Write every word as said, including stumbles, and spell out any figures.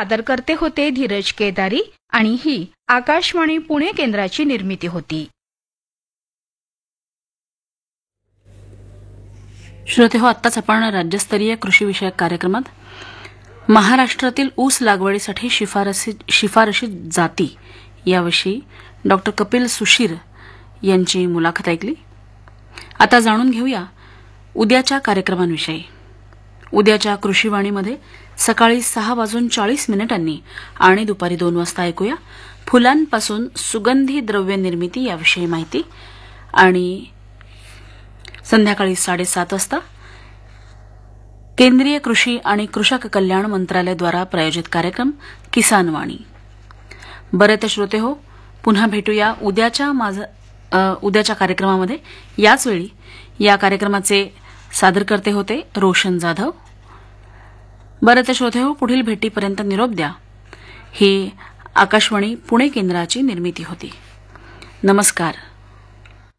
सादरकर्ते होते धीरज केदारी आणि ही आकाशवाणी पुणे केंद्राची निर्मिती होती. श्रोते हो, आत्ताच आपण राज्यस्तरीय कृषी विषयक कार्यक्रमात महाराष्ट्रातील ऊस लागवडीसाठी शिफारसी शिफारशीत जाती याविषयी डॉक्टर कपिल सुशीर यांची मुलाखत ऐकली. आता जाणून घेऊया उद्याच्या कार्यक्रमांविषयी. उद्याच्या कृषीवाणीमध्ये सकाळी सहा वाजून चाळीस मिनिटांनी आणि दुपारी दोन वाजता ऐकूया फुलांपासून सुगंधी द्रव्य निर्मिती याविषयी माहिती, आणि संध्याकाळी साडेसात वाजता केंद्रीय कृषी आणि कृषक कल्याण मंत्रालयाद्वारा प्रायोजित कार्यक्रम किसान वाणी. बरे तर श्रोते हो, पुन्हा भेटूया उद्याच्या माझा उद्याच्या कार्यक्रमामध्ये याच वेळी. या कार्यक्रमाचे सादरकर्ते होते रोशन जाधव. बरे तर श्रोते हो, पुढील भेटीपर्यंत निरोप द्या. ही आकाशवाणी पुणे केंद्राची निर्मिती होती. नमस्कार.